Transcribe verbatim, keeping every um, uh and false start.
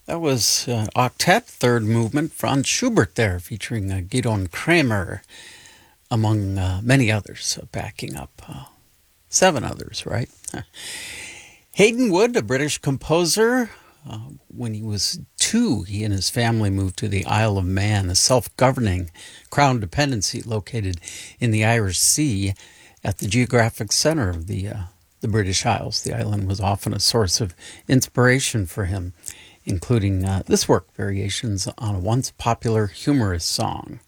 That was uh, Octet, third movement, Franz Schubert there, featuring uh, Gidon Kramer, among uh, many others, uh, backing up uh, seven others, right? Hayden Wood, a British composer. Uh, when he was two, he and his family moved to the Isle of Man, a self-governing crown dependency located in the Irish Sea at the geographic center of the, uh, the British Isles. The island was often a source of inspiration for him, including uh, this work, variations on a once popular humorous song.